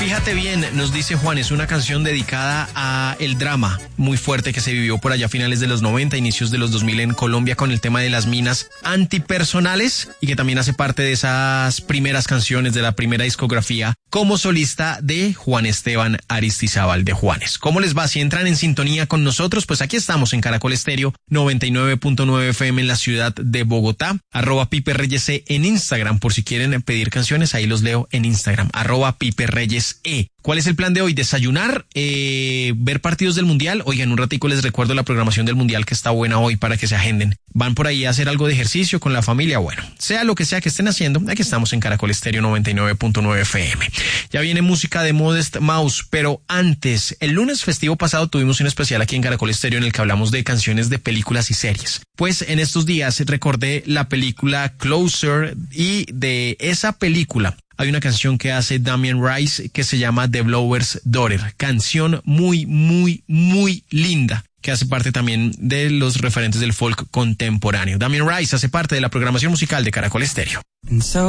Fíjate bien, nos dice Juan, es una canción dedicada a el drama muy fuerte que se vivió por allá a finales de los 90, inicios de los 2000 en Colombia con el tema de las minas antipersonales y que también hace parte de esas primeras canciones de la primera discografía como solista de Juan Esteban Aristizábal de Juanes. ¿Cómo les va? Si entran en sintonía con nosotros, pues aquí estamos en Caracol Estéreo 99.9 FM en la ciudad de Bogotá, @PipeReyes en Instagram, por si quieren pedir canciones, ahí los leo en Instagram, @PipeReyes. ¿Cuál es el plan de hoy? Desayunar, ver partidos del Mundial. Oigan, un ratico les recuerdo la programación del Mundial que está buena hoy para que se agenden. Van por ahí a hacer algo de ejercicio con la familia. Bueno, sea lo que sea que estén haciendo, aquí estamos en Caracol Estéreo 99.9 FM. Ya viene música de Modest Mouse, pero antes, el lunes festivo pasado tuvimos un especial aquí en Caracol Estéreo en el que hablamos de canciones de películas y series. Pues en estos días recordé la película Closer y de esa película hay una canción que hace Damien Rice que se llama The Blower's Daughter. Canción muy, muy, muy linda que hace parte también de los referentes del folk contemporáneo. Damien Rice hace parte de la programación musical de Caracol Estéreo.